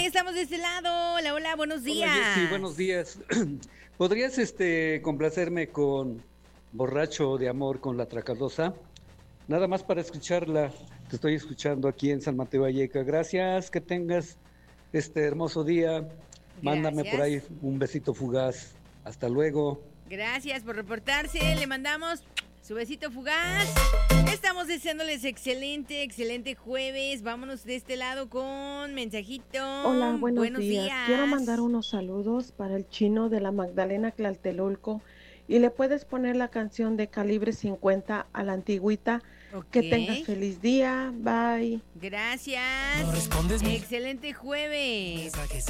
estamos de este lado. Hola, hola, buenos días. Hola Jessy, buenos días. ¿Podrías complacerme con Borracho de Amor con La Tracadosa? Nada más para escucharla. Te estoy escuchando aquí en San Mateo Valleca. Gracias, que tengas este hermoso día. Mándame por Gracias. ahí un besito fugaz. Hasta luego. Gracias por reportarse. Le mandamos su besito fugaz. Estamos deseándoles excelente jueves. Vámonos de este lado con mensajito. Hola, buenos Buenos días. días. Quiero mandar unos saludos para el chino de la Magdalena Tlaltelolco y le puedes poner la canción de Calibre 50 a la antigüita. Ok. Que tengas feliz día. Bye. Gracias. No respondes mi Excelente jueves. mensajes.